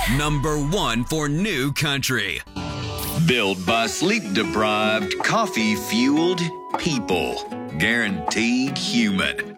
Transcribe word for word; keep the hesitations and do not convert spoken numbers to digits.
Number one for New Country. Built by sleep-deprived, coffee-fueled people. Guaranteed human.